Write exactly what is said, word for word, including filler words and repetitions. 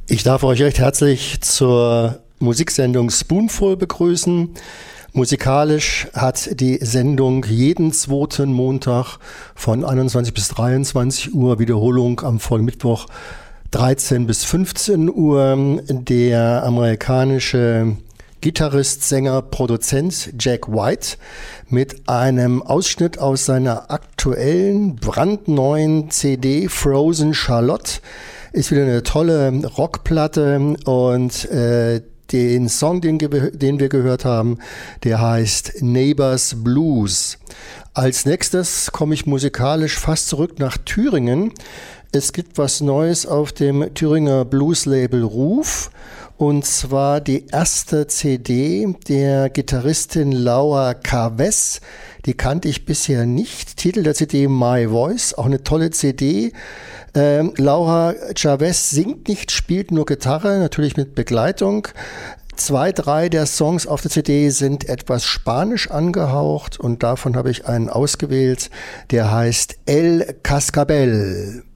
Ich darf euch recht herzlich zur Musiksendung Spoonful begrüßen. Musikalisch hat die Sendung jeden zweiten Montag von einundzwanzig bis dreiundzwanzig Uhr, Wiederholung am Folgemittwoch dreizehn bis fünfzehn Uhr. Der amerikanische Gitarrist, Sänger, Produzent Jack White mit einem Ausschnitt aus seiner aktuellen, brandneuen C D Frozen Charlotte. Ist wieder eine tolle Rockplatte und äh, den Song, den, den wir gehört haben, der heißt Neighbors Blues. Als nächstes komme ich musikalisch fast zurück nach Thüringen. Es gibt was Neues auf dem Thüringer Blues-Label Ruf. Und zwar die erste C D der Gitarristin Laura Carves. Die kannte ich bisher nicht. Titel der C D My Voice, auch eine tolle C D. Ähm, Laura Carves singt nicht, spielt nur Gitarre, natürlich mit Begleitung. Zwei, drei der Songs auf der C D sind etwas spanisch angehaucht und davon habe ich einen ausgewählt, der heißt El Cascabel.